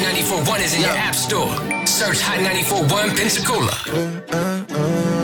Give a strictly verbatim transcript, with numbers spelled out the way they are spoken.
ninety-four point one is in your app store. Search Hot ninety-four point one Pensacola.